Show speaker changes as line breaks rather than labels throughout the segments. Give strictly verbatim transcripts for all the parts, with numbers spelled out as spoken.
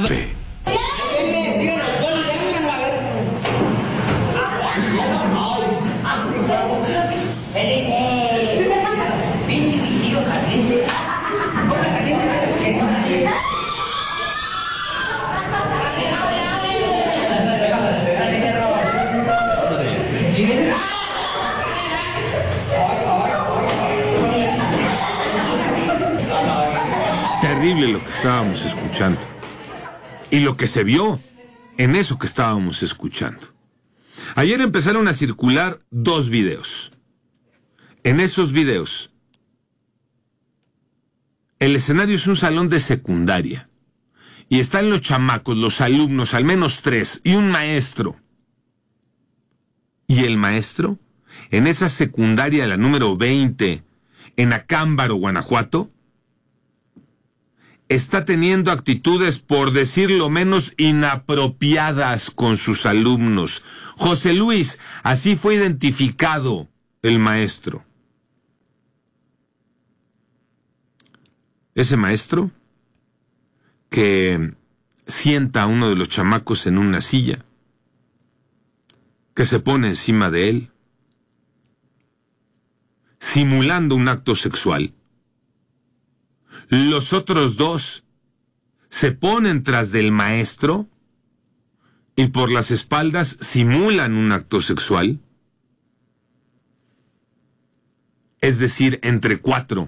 Fe. Terrible lo que estábamos escuchando y lo que se vio en eso que estábamos escuchando. Ayer empezaron a circular dos videos. En esos videos, el escenario es un salón de secundaria y están los chamacos, los alumnos, al menos tres, y un maestro. Y el maestro, en esa secundaria, la número veinte, en Acámbaro, Guanajuato, está teniendo actitudes, por decirlo menos, inapropiadas con sus alumnos. José Luis, así fue identificado el maestro. Ese maestro que sienta a uno de los chamacos en una silla, que se pone encima de él, simulando un acto sexual. Los otros dos se ponen tras del maestro y por las espaldas simulan un acto sexual. Es decir, entre cuatro.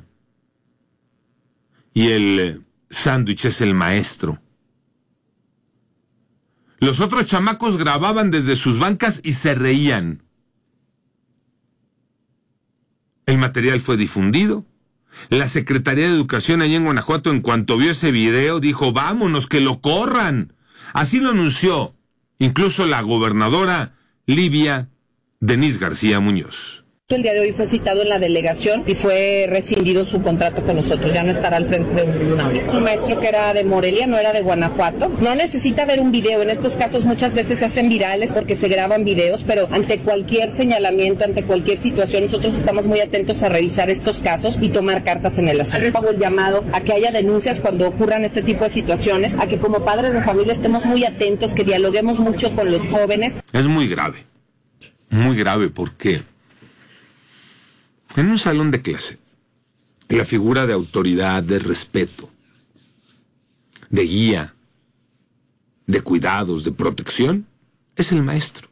Y el sándwich es el maestro. Los otros chamacos grababan desde sus bancas y se reían. El material fue difundido. La Secretaría de Educación allá en Guanajuato, en cuanto vio ese video, dijo, vámonos, que lo corran. Así lo anunció incluso la gobernadora Livia Denise García Muñoz.
El día de hoy fue citado en la delegación y fue rescindido su contrato con nosotros, ya no estará al frente de un tribunal. Es un maestro que era de Morelia, no era de Guanajuato. No necesita ver un video, en estos casos muchas veces se hacen virales porque se graban videos, pero ante cualquier señalamiento, ante cualquier situación, nosotros estamos muy atentos a revisar estos casos y tomar cartas en el asunto. Hago el llamado a que haya denuncias cuando ocurran este tipo de situaciones, a que como padres de familia estemos muy atentos, que dialoguemos mucho con los jóvenes.
Es muy grave, muy grave porque en un salón de clase, la figura de autoridad, de respeto, de guía, de cuidados, de protección, es el maestro.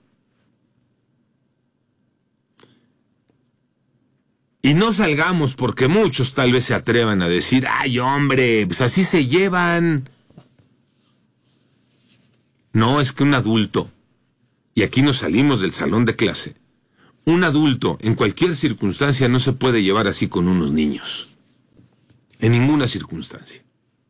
Y no salgamos porque muchos tal vez se atrevan a decir, ay hombre, pues así se llevan. No, es que un adulto, y aquí nos salimos del salón de clase, un adulto, en cualquier circunstancia, no se puede llevar así con unos niños. En ninguna circunstancia.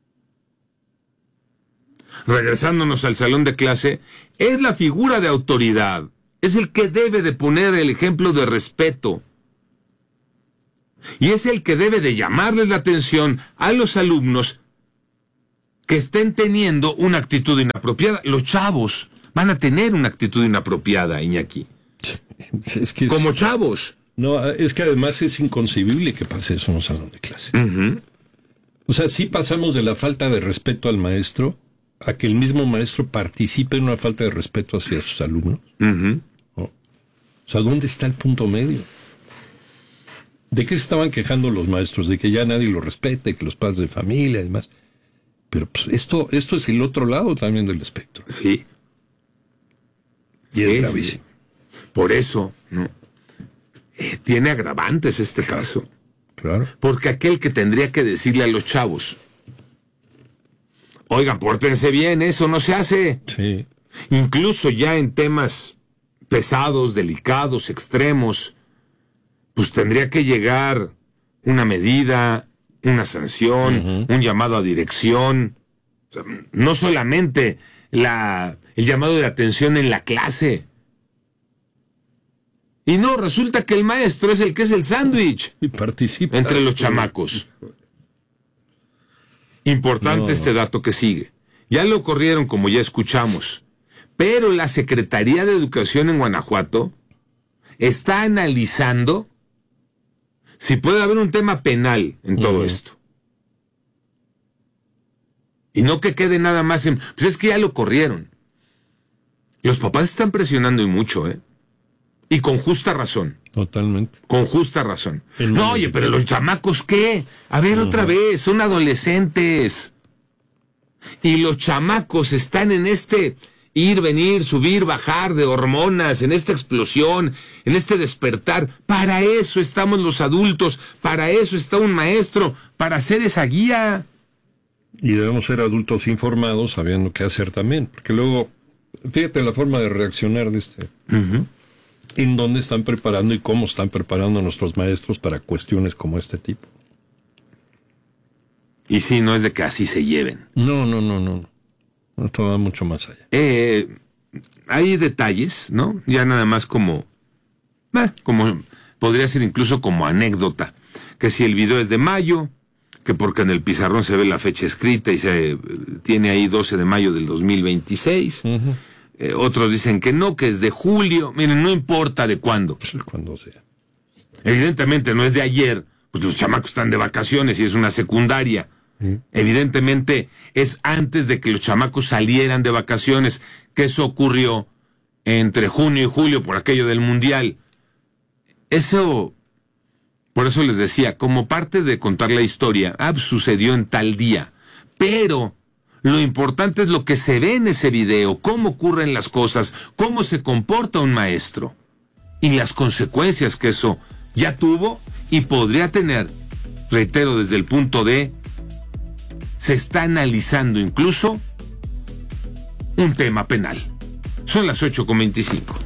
Regresándonos al salón de clase, es la figura de autoridad. Es el que debe de poner el ejemplo de respeto. Y es el que debe de llamarles la atención a los alumnos que estén teniendo una actitud inapropiada. Los chavos van a tener una actitud inapropiada, Iñaki.
Es que
como
es,
chavos.
No, es que además es inconcebible que pase eso en un salón de clase.
Uh-huh.
O sea, sí pasamos de la falta de respeto al maestro a que el mismo maestro participe en una falta de respeto hacia sus alumnos.
Uh-huh.
¿No? O sea, ¿dónde está el punto medio? ¿De qué se estaban quejando los maestros? De que ya nadie los respete, que los padres de familia y demás. Pero pues, esto, esto es el otro lado también del espectro.
Sí.
Y es
sí,
gravísimo.
Sí. Por eso, ¿no? Eh, tiene agravantes este caso.
Claro.
Porque aquel que tendría que decirle a los chavos, oigan, pórtense bien, eso no se hace.
Sí.
Incluso ya en temas pesados, delicados, extremos, pues tendría que llegar una medida, una sanción, uh-huh. un llamado a dirección. O sea, no solamente la, el llamado de atención en la clase. Y no, resulta que el maestro es el que es el sándwich.
Y participa.
Entre los chamacos. Importante no. Este dato que sigue. Ya lo corrieron, como ya escuchamos. Pero la Secretaría de Educación en Guanajuato está analizando si puede haber un tema penal en todo uh-huh. esto. Y no que quede nada más en... Pues es que ya lo corrieron. Los papás están presionando y mucho, ¿eh? Y con justa razón.
Totalmente.
Con justa razón.
El
No, oye, pero los chamacos, ¿qué? A ver, uh-huh. otra vez, son adolescentes. Y los chamacos están en este ir, venir, subir, bajar de hormonas, en esta explosión, en este despertar. Para eso estamos los adultos, para eso está un maestro, para hacer esa guía.
Y debemos ser adultos informados, sabiendo qué hacer también. Porque luego, fíjate la forma de reaccionar de este... Uh-huh. En dónde están preparando y cómo están preparando a nuestros maestros para cuestiones como este tipo.
Y sí, no es de que así se lleven.
No, no, no, no. Esto va mucho más allá.
Eh, hay detalles, ¿no? Ya nada más como... Eh, como podría ser incluso como anécdota. Que si el video es de mayo, que porque en el pizarrón se ve la fecha escrita y se tiene ahí doce de mayo del dos mil veintiséis. Uh-huh. Eh, otros dicen que no, que es de julio. Miren, no importa de cuándo.
Pues cuando sea.
Evidentemente no es de ayer, pues los chamacos están de vacaciones y es una secundaria. ¿Mm? Evidentemente es antes de que los chamacos salieran de vacaciones, que eso ocurrió entre junio y julio por aquello del Mundial. Eso, por eso les decía, como parte de contar la historia, ah, sucedió en tal día, pero... Lo importante es lo que se ve en ese video, cómo ocurren las cosas, cómo se comporta un maestro y las consecuencias que eso ya tuvo y podría tener. Reitero, desde el punto de, se está analizando incluso un tema penal. Son las ocho con veinticinco.